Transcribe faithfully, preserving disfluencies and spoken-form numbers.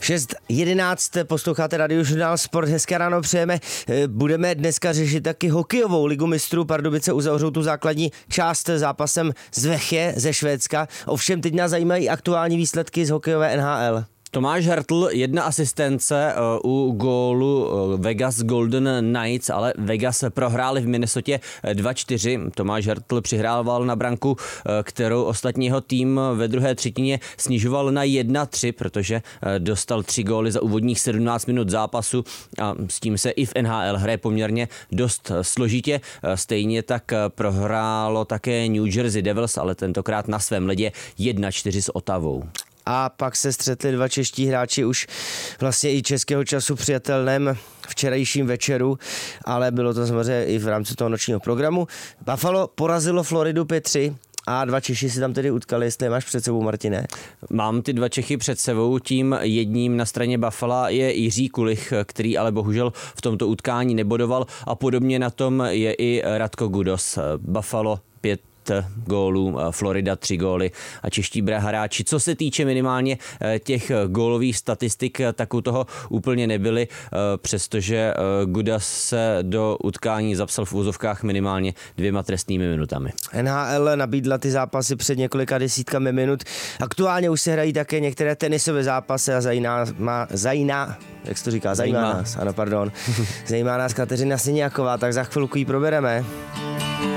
šest jedenáct posloucháte Radiožurnál Sport, hezké ráno přejeme. Budeme dneska řešit taky hokejovou ligu mistrů. Pardubice uzavřou tu základní část zápasem z Vechje ze Švédska. Ovšem teď nás zajímají aktuální výsledky z hokejové N H L. Tomáš Hertl, jedna asistence u gólu Vegas Golden Knights, ale Vegas prohráli v Minnesotě dva čtyři. Tomáš Hertl přihrával na branku, kterou ostatní jeho tým ve druhé třetině snižoval na jedna tři, protože dostal tři góly za úvodních sedmnáct minut zápasu a s tím se i v N H L hraje poměrně dost složitě. Stejně tak prohrálo také New Jersey Devils, ale tentokrát na svém ledě jedna čtyři s Ottawou. A pak se střetli dva čeští hráči už vlastně i českého času přijatelném včerejším večeru, ale bylo to samozřejmě i v rámci toho nočního programu. Buffalo porazilo Floridu pět tři a dva Češi si tam tedy utkali, jestli je máš před sebou, Martine. Mám ty dva Čechy před sebou, tím jedním na straně Buffalo je Jiří Kulich, který ale bohužel v tomto utkání nebodoval a podobně na tom je i Radko Gudos. Buffalo pět gólů, Florida tři góly a čeští hráči. Co se týče minimálně těch gólových statistik, tak u toho úplně nebyli, přestože Gudas se do utkání zapsal v úzovkách minimálně dvěma trestnými minutami. N H L nabídla ty zápasy před několika desítkami minut. Aktuálně už se hrají také některé tenisové zápasy a zajímá, má, zajímá, jak se to říká, zajímá, zajímá nás, ano, pardon, zajímá nás Kateřina Syniaková, tak za chvilku ji probereme.